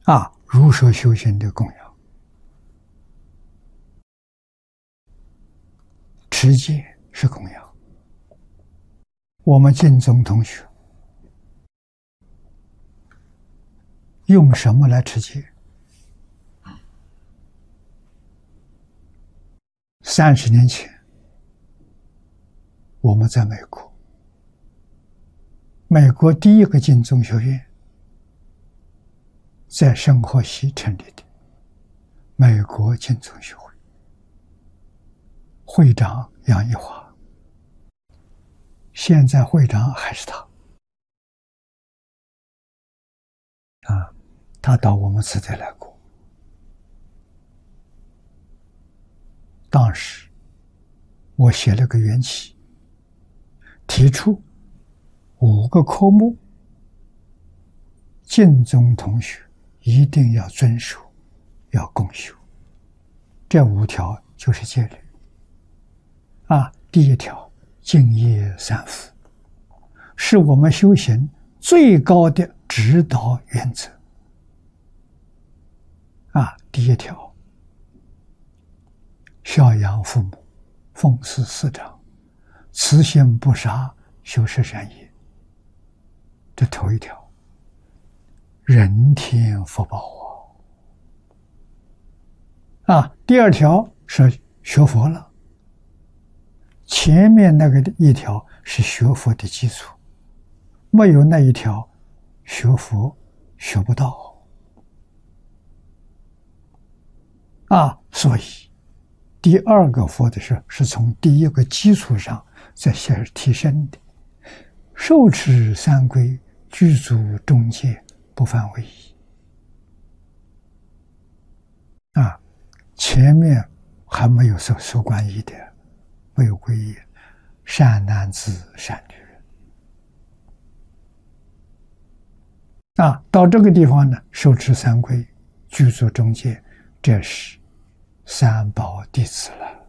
如说修行的供养，持戒是供养。我们净宗同学用什么来持戒？30年前，我们在美国，美国第一个净宗学院在圣荷西成立的美国净宗学会，会长杨益华，现在会长还是他。他到我们慈德来过。当时我写了个缘起，提出5个科目，净宗同学一定要遵守，要共修。这5条就是戒律。第1条，净业三福，是我们修行最高的指导原则。第1条，孝养父母，奉事师长，慈心不杀，修十善业。这头1条，人天福报第2条是学佛了。前面那个1条是学佛的基础，没有那1条，学佛学不到。所以第2个佛的事是从第1个基础上再提升的。受持三规，具足中戒，不犯违仪。前面还没有受观仪的，没有皈依，善男子善女人。到这个地方呢，受持三规，具足中戒，这是三宝弟子了。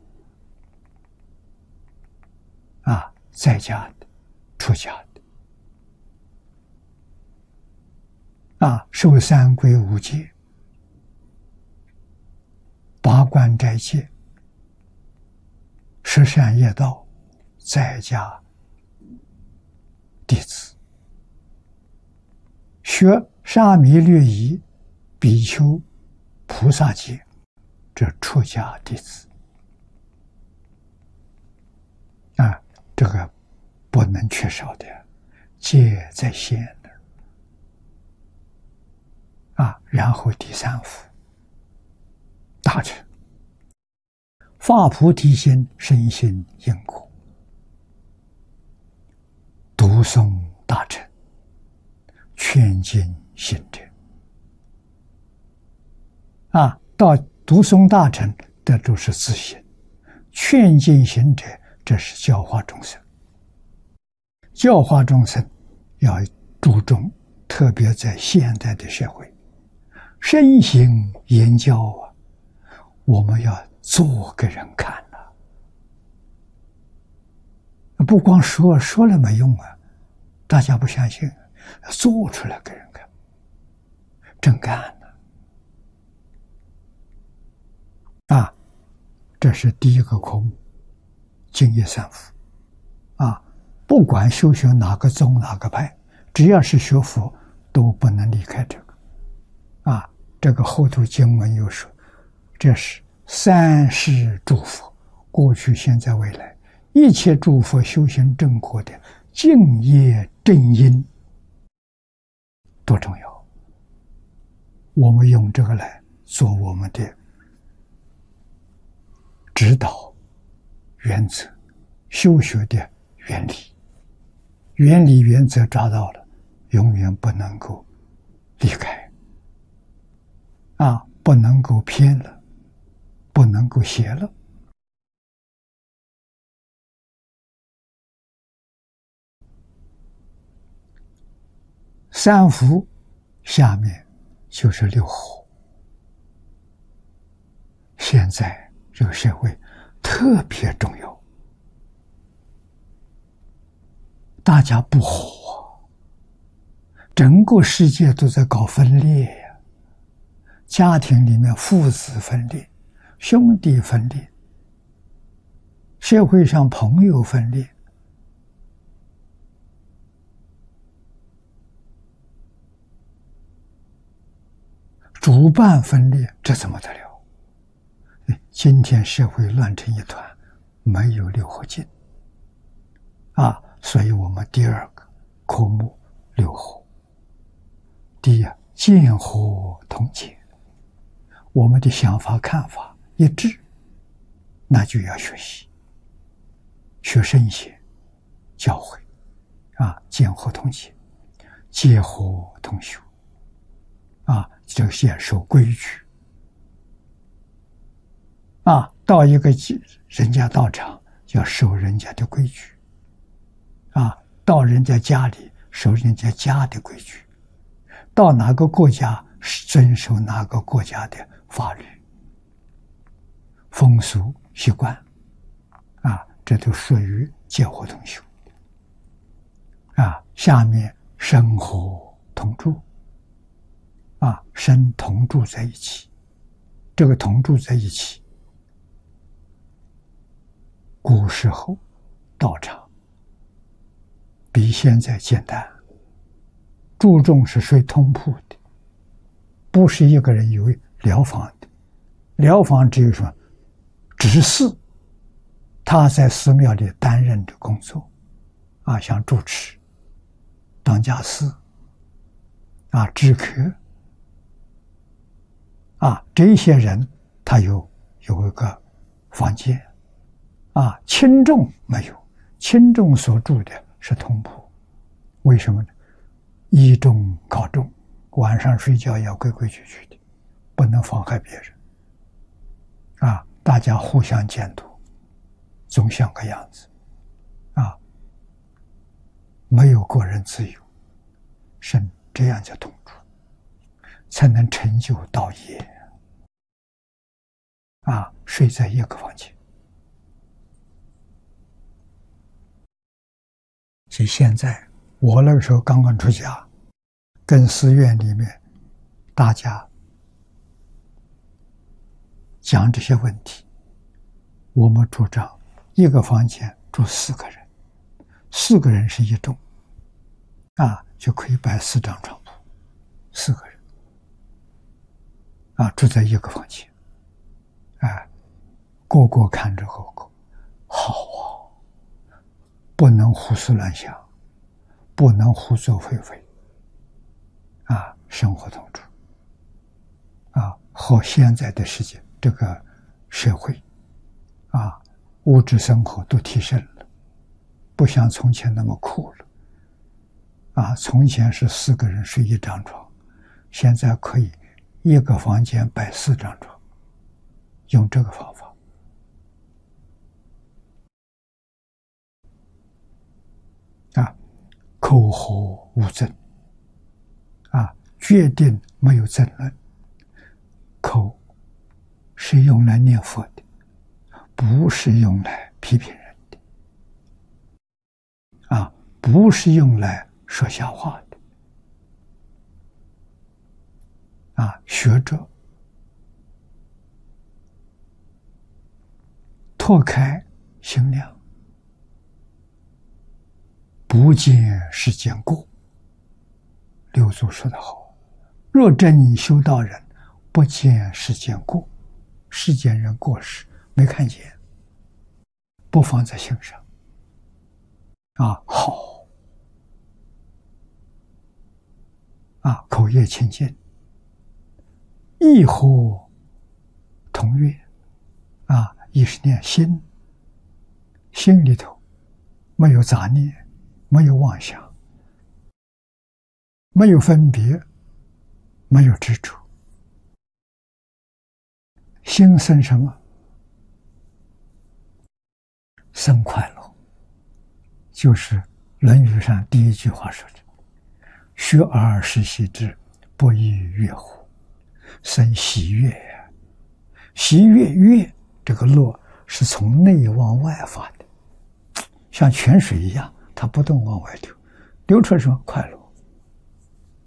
在家的，出家的。受三规五戒，八关斋戒，十善业道，在家弟子。学沙弥律仪，比丘菩萨戒，这出家弟子。这个不能缺少的，戒在先的。然后第3福，大乘发菩提心，深信因果，读诵大乘，劝进行者。到读诵大乘，这都是自信；劝进行者，这是教化众生。教化众生要注重，特别在现代的社会，身行言教我们要做给人看不光说了没用大家不相信，做出来给人看，真干这是第1个科目，净业三福。不管修学哪个宗哪个派，只要是学佛，都不能离开这个。这个后头经文又说，这是3世诸佛，过去现在未来一切诸佛修行正果的净业正因，多重要。我们用这个来做我们的指导原则，修学的原理。原理原则抓到了，永远不能够离开不能够偏了，不能够邪了。三福下面就是6和。现在这个社会特别重要，大家不和，整个世界都在搞分裂呀。 家庭里面父子分裂，兄弟分裂，社会上朋友分裂，主办分裂，这怎么得了？今天社会乱成一团，没有六合敬啊！所以我们第二个科目六合。第一，见合同解，我们的想法看法一致，那就要学习，学圣贤教诲啊，见合同解，结合同修啊，这些守规矩啊，到一个人家道场要守人家的规矩啊，到人家家里守人家家的规矩，到哪个国家遵守哪个国家的法律、风俗习惯啊，这都属于结合同修啊。下面生活同住啊，生同住在一起，这个同住在一起，古时候道场比现在简单，注重是睡通铺的，不是一个人有疗房的。疗房只有说执事，他在寺庙里担任的工作啊，像主持、当家司啊、知客啊，这些人他有一个房间啊。轻重没有，轻重所住的是通铺，为什么呢？依重靠重，晚上睡觉要规规矩矩的，不能妨害别人啊。大家互相监督，总像个样子啊，没有个人自由，是这样叫同住，才能成就道业啊。睡在一个房间，所以现在我那个时候刚刚出家，跟寺院里面大家讲这些问题，我们主张一个房间住4个人，4个人是一众啊，就可以摆4张床铺，4个人啊住在一个房间，啊，个个看着个个好啊，不能胡思乱想，不能胡作非为啊，生活同住啊，和现在的世界这个社会啊，物质生活都提升了，不像从前那么苦了啊。从前是4个人睡1张床，现在可以一个房间摆4张床，用这个方法啊，口和无争啊，决定没有争论。口是用来念佛的，不是用来批评人的啊，不是用来说瞎话的啊。学者拓开心量，不见世间过。六祖说得好，若真修道人，不见世间过。世间人过失没看见，不放在心上啊，好啊，口业清净，意和同悦啊，意是念心，心里头没有杂念，没有妄想，没有分别，没有执着，心生什么？生快乐。就是《论语》上第一句话说的：“学而时习之，不亦乐乎？”生喜悦呀，喜悦这个乐是从内往外发的，像泉水一样，它不动往外流，流出来什么？快乐。